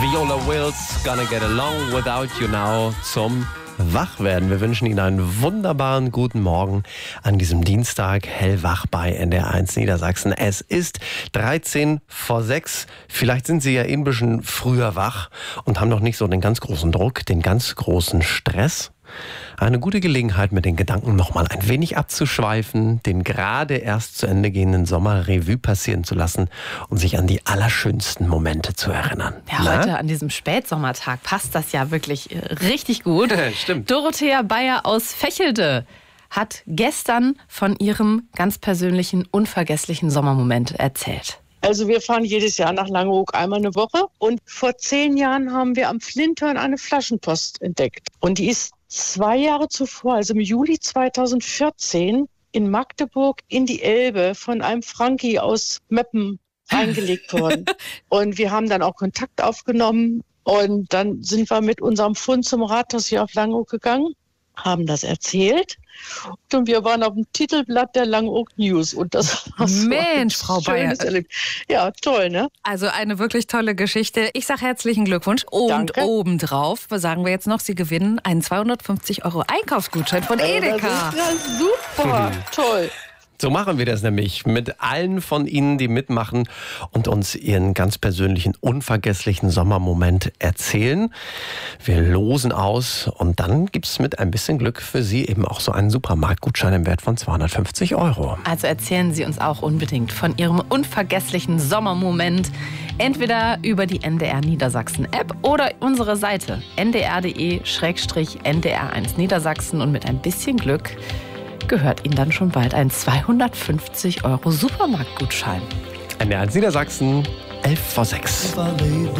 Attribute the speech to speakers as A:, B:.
A: Viola Wills, Gonna Get Along Without You Now zum Wachwerden. Wir wünschen Ihnen einen wunderbaren guten Morgen an diesem Dienstag, hellwach bei NDR1 Niedersachsen. Es ist 13 vor 6. Vielleicht sind Sie ja ein bisschen früher wach und haben noch nicht so den ganz großen Druck, den ganz großen Stress. Eine gute Gelegenheit, mit den Gedanken noch mal ein wenig abzuschweifen, den gerade erst zu Ende gehenden Sommer Revue passieren zu lassen und sich an die allerschönsten Momente zu erinnern.
B: Ja, heute an diesem Spätsommertag passt das ja wirklich richtig gut.
A: Stimmt.
B: Dorothea Bayer aus Vechelde hat gestern von ihrem ganz persönlichen, unvergesslichen Sommermoment erzählt.
C: Also wir fahren jedes Jahr nach Langeoog einmal eine Woche. Und vor 10 Jahren haben wir am Flinthorn eine Flaschenpost entdeckt. Und die ist 2 Jahre zuvor, also im Juli 2014, in Magdeburg in die Elbe von einem Franki aus Meppen eingelegt worden. Und wir haben dann auch Kontakt aufgenommen. Und dann sind wir mit unserem Fund zum Rathaus hier auf Langeoog gegangen, haben das erzählt. Und wir waren auf dem Titelblatt der Langeoog News. Und das war so
B: Mensch, Frau Bayer.
C: Ja, toll, ne?
B: Also eine wirklich tolle Geschichte. Ich sage herzlichen Glückwunsch. Und
C: Danke.
B: Obendrauf sagen wir jetzt noch, Sie gewinnen einen 250 € Einkaufsgutschein von Edeka.
C: Das ist ja super, toll.
A: So machen wir das nämlich mit allen von Ihnen, die mitmachen und uns ihren ganz persönlichen, unvergesslichen Sommermoment erzählen. Wir losen aus und dann gibt es mit ein bisschen Glück für Sie eben auch so einen Supermarktgutschein im Wert von 250 €.
B: Also erzählen Sie uns auch unbedingt von Ihrem unvergesslichen Sommermoment. Entweder über die NDR Niedersachsen App oder unsere Seite ndr.de/ndr1 Niedersachsen. Und mit ein bisschen Glück gehört Ihnen dann schon bald ein 250 € Supermarktgutschein.
A: NDR1 Niedersachsen, 11 vor 6.